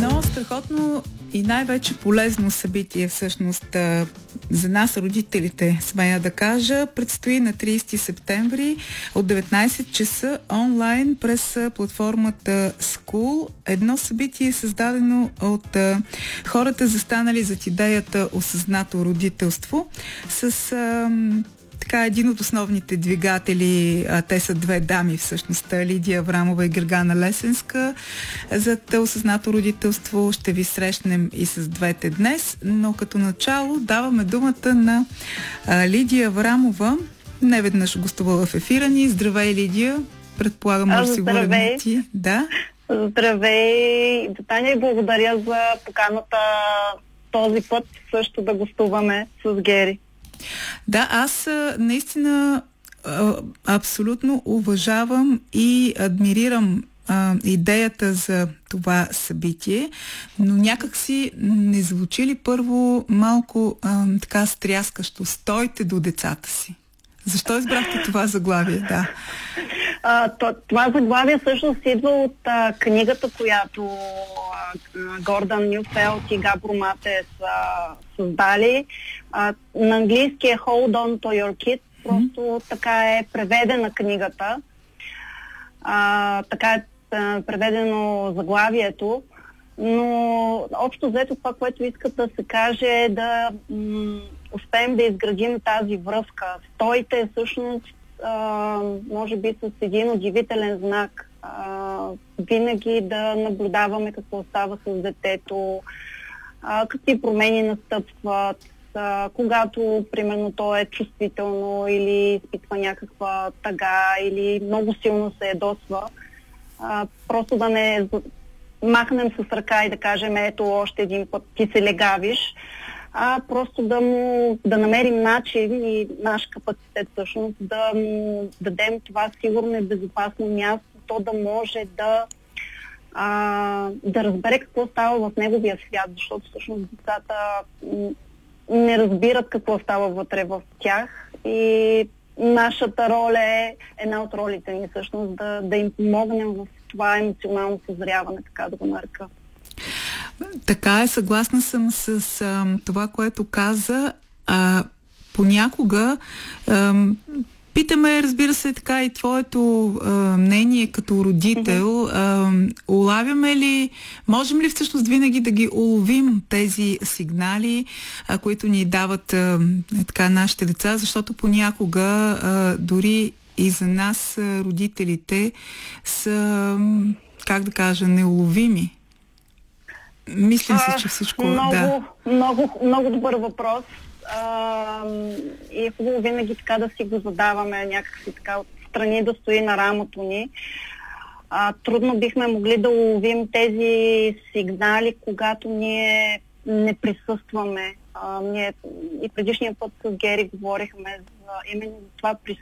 едно страхотно и най-вече полезно събитие всъщност за нас, родителите, смея да кажа, предстои на 30 септември от 19 часа онлайн през платформата School. Едно събитие създадено от хората, застанали зад идеята осъзнато родителство, с така един от основните двигатели, те са две дами всъщност, Лидия Аврамова и Гергана Лесенска. Зад осъзнато родителство ще ви срещнем и с двете днес, но като начало даваме думата на Лидия Аврамова. Неведнъж гостувала в ефира ни. Здравей, Лидия! Предполагам, може да си говорим ти. Да? Здравей! Таня, и благодаря за поканата този път също да гостуваме с Гери. Да, аз наистина абсолютно уважавам и адмирирам идеята за това събитие, но някак си не звучи ли първо малко така стряскащо? Стойте до децата си. Защо избрахте това заглавие? Да. Това заглавие всъщност идва от книгата, която Гордан Нюфелд и Габро Мате са създали. На английски е Hold on to your kids. Просто така е преведена книгата. Така е преведено заглавието. Но общо взето това, което искат да се каже, е да успеем да изградим тази връзка. Стойте е всъщност може би с един удивителен знак. Винаги да наблюдаваме какво става с детето, какви промени настъпват, когато, примерно, то е чувствително или изпитва някаква тъга или много силно се ядосва. Просто да не махнем с ръка и да кажем, ето още един път ти се легавиш, просто да намерим начин и наш капацитет всъщност да му дадем това сигурно и безопасно място, то да може да разбере какво става в неговия свят, защото всъщност децата не разбират какво става вътре в тях и нашата роля е, една от ролите ни всъщност, да им помогнем в това емоционално съзряване, така да го нарека. Така е, съгласна съм с това, което каза. Понякога питаме, разбира се, така и твоето мнение като родител. Улавяме ли, можем ли всъщност винаги да ги уловим тези сигнали, които ни дават така нашите деца, защото понякога дори и за нас родителите са, как да кажа, неуловими. Мисля си, че всичко... Много добър въпрос. И е хубаво винаги така да си го задаваме някакси така отстрани да стои на рамото ни. Трудно бихме могли да уловим тези сигнали, когато ние не присъстваме. Ние и предишния път с Гери говорихме за именно това присъствие.